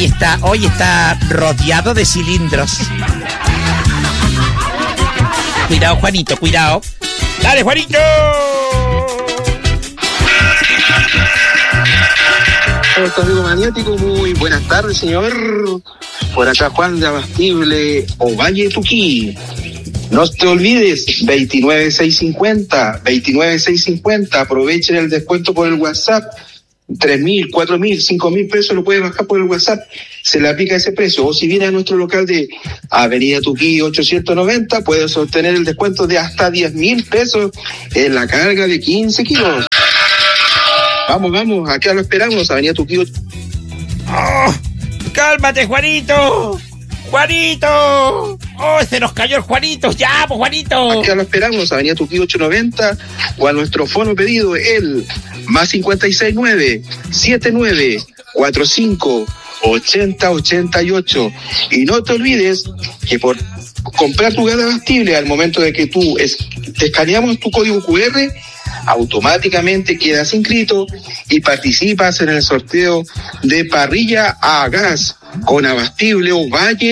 hoy está rodeado de cilindros. Cuidado, Juanito, cuidado. ¡Dale, Juanito! Nuestro amigo maniático, muy buenas tardes, señor. Por acá Juan de Abastible, Ovalle Tuquí. No te olvides, 29650, aprovechen el descuento por el WhatsApp. 3.000, 4.000, 5.000 pesos lo puedes bajar por el WhatsApp, se le aplica ese precio. O si vienes a nuestro local de Avenida Tuquí 890, puedes obtener el descuento de hasta 10.000 pesos en la carga de 15 kilos. Vamos, acá lo esperamos, Avenida Tuquí. Oh, ¡cálmate, Juanito! ¡Juanito! ¡Oh, se nos cayó el Juanito! ¡Ya, pues, Juanito! Acá lo esperamos, Avenida Tuquí 890, o a nuestro fono pedido, el +569 79 45 80 88. Y no te olvides que por comprar tu gas de Abastible, al momento de que te escaneamos tu código QR, automáticamente quedas inscrito y participas en el sorteo de parrilla a gas con Abastible Ovalle.